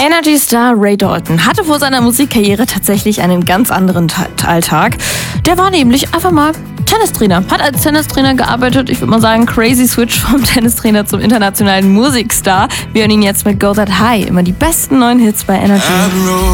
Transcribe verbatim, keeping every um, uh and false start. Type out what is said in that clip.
Energy-Star Ray Dalton hatte vor seiner Musikkarriere tatsächlich einen ganz anderen Ta- Alltag. Der war nämlich einfach mal Tennistrainer, hat als Tennistrainer gearbeitet. Ich würde mal sagen, crazy Switch vom Tennistrainer zum internationalen Musikstar. Wir hören ihn jetzt mit Go That High, immer die besten neuen Hits bei Energy.